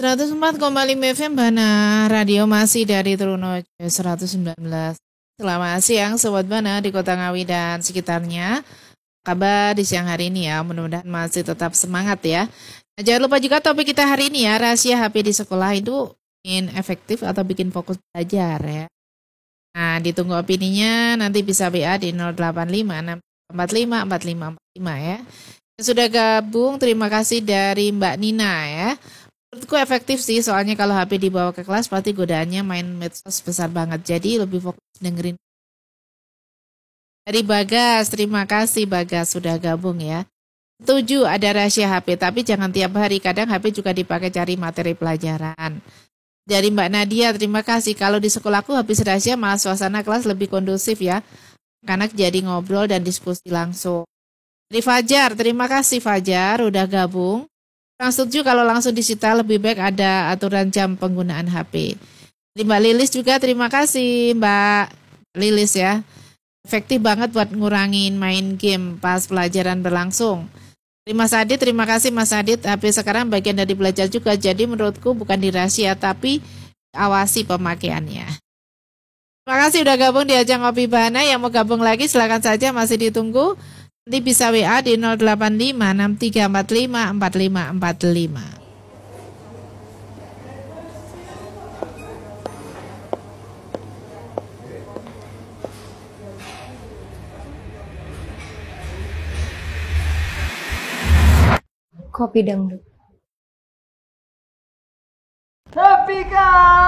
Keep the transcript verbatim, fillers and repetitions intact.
seratus empat koma lima F M Bana, radio masih dari Truno seratus sembilan belas. Selamat siang Sobat Bana di Kota Ngawi dan sekitarnya. Kabar di siang hari ini ya, mudah-mudahan masih tetap semangat ya. Nah, jangan lupa juga topik kita hari ini ya, rahasia H P di sekolah itu bikin efektif atau bikin fokus belajar ya. Nah, ditunggu opininya, nanti bisa W A di nol delapan lima enam empat lima empat lima empat lima ya. Yang sudah gabung, terima kasih dari Mbak Nina ya. Menurutku efektif sih, soalnya kalau H P dibawa ke kelas pasti godaannya main medsos besar banget. Jadi lebih fokus dengerin. Dari Bagas, terima kasih Bagas sudah gabung ya. Setuju ada rahasia H P, tapi jangan tiap hari. Kadang H P juga dipakai cari materi pelajaran. Dari Mbak Nadia, terima kasih. Kalau di sekolahku habis rahasia malah suasana kelas lebih kondusif ya. Anak jadi ngobrol dan diskusi langsung. Dari Fajar, terima kasih Fajar udah gabung. Kurang setuju kalau langsung disita, lebih baik ada aturan jam penggunaan H P. Dari Mbak Lilis juga terima kasih Mbak Lilis ya. Efektif banget buat ngurangin main game pas pelajaran berlangsung. Dari Mas Adit, terima kasih Mas Adit. H P sekarang bagian dari belajar juga. Jadi menurutku bukan dirahasia tapi awasi pemakaiannya. Terima kasih udah gabung di ajang Ngopi Bana. Yang mau gabung lagi silakan saja, masih ditunggu. Nanti bisa W A di nol delapan lima enam tiga empat lima empat lima empat lima. Kopi dangdut. Happy Kak!